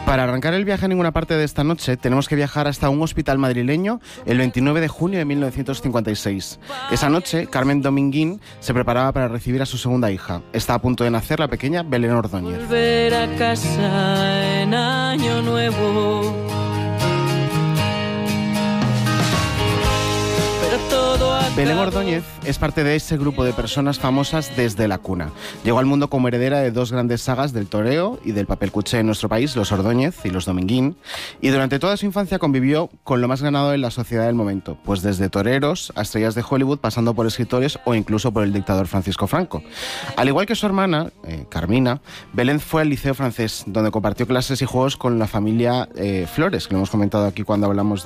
Para arrancar el viaje a ninguna parte de esta noche, tenemos que viajar hasta un hospital madrileño el 29 de junio de 1956. Esa noche, Carmen Dominguín se preparaba para recibir a su segunda hija. Está a punto de nacer la pequeña Belén Ordóñez. Volver a casa en Año Nuevo. Belén Ordóñez es parte de ese grupo de personas famosas desde la cuna. Llegó al mundo como heredera de dos grandes sagas del toreo y del papel cuché en nuestro país, los Ordóñez y los Dominguín, y durante toda su infancia convivió con lo más ganado en la sociedad del momento, pues desde toreros a estrellas de Hollywood, pasando por escritores o incluso por el dictador Francisco Franco. Al igual que su hermana, Carmina, Belén fue al Liceo Francés, donde compartió clases y juegos con la familia Flores, que lo hemos comentado aquí cuando hablamos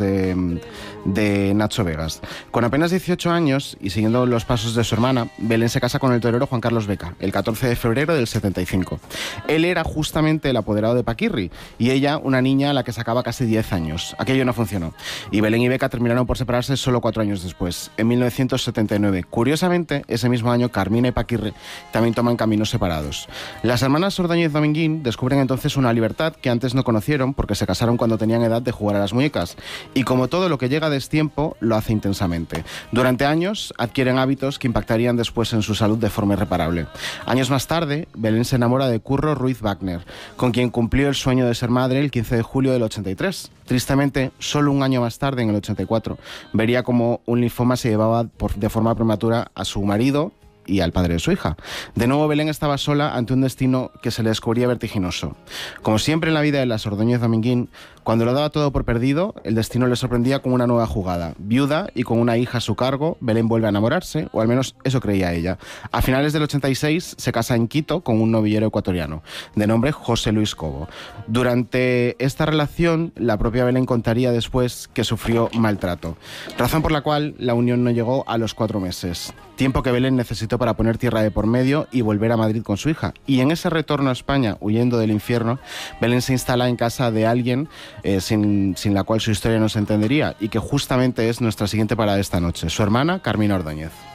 de Nacho Vegas. Con apenas 18 años y siguiendo los pasos de su hermana, Belén se casa con el torero Juan Carlos Beca, el 14 de febrero del 75. Él era justamente el apoderado de Paquirri y ella una niña a la que sacaba casi 10 años. Aquello no funcionó y Belén y Beca terminaron por separarse solo 4 años después, en 1979. Curiosamente, ese mismo año Carmina y Paquirri también toman caminos separados. Las hermanas Ordóñez Dominguín descubren entonces una libertad que antes no conocieron porque se casaron cuando tenían edad de jugar a las muñecas y como todo lo que llega a destiempo, lo hace intensamente. Durante años adquieren hábitos que impactarían después en su salud de forma irreparable. Años más tarde, Belén se enamora de Curro Ruiz Wagner, con quien cumplió el sueño de ser madre el 15 de julio del 83. Tristemente, solo un año más tarde, en el 84, vería como un linfoma se llevaba de forma prematura a su marido y al padre de su hija. De nuevo, Belén estaba sola ante un destino que se le descubría vertiginoso. Como siempre en la vida de las Ordóñez Dominguín, cuando lo daba todo por perdido, el destino le sorprendía con una nueva jugada. Viuda y con una hija a su cargo, Belén vuelve a enamorarse, o al menos eso creía ella. A finales del 86 se casa en Quito con un novillero ecuatoriano, de nombre José Luis Cobo. Durante esta relación, la propia Belén contaría después que sufrió maltrato, razón por la cual la unión no llegó a los 4 meses. Tiempo que Belén necesitó para poner tierra de por medio y volver a Madrid con su hija. Y en ese retorno a España, huyendo del infierno, Belén se instala en casa de alguien sin la cual su historia no se entendería y que justamente es nuestra siguiente parada esta noche, su hermana Carmina Ordóñez.